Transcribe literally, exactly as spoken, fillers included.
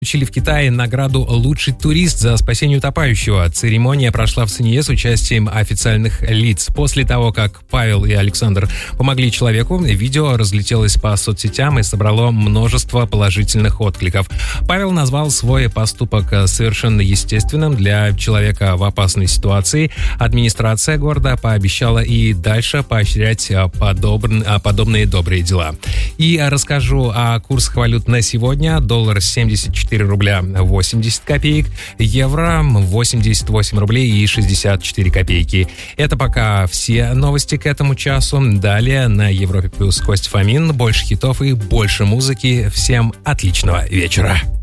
Вручили в Китае награду «Лучший турист» за спасение утопающего. Церемония прошла в Санье с участием официальных лиц. После того, как Павел и Александр помогли человеку, видео разлетелось по соцсетям и собрало множество положительных откликов. Павел назвал свой поступок совершенно естественным для человека в опасной ситуации. Администрация города пообещала и дальше поощрять подоб... подобные добрые дела. И расскажу о курсах валют на сегодня. Доллар семьдесят четыре рубля восемьдесят копеек, евро восемьдесят восемь рублей и шестьдесят четыре копейки. Это пока все новости к этому часу. Далее на Европе Плюс Костя Фомин. Больше хитов и больше музыки. Всем отличного вечера.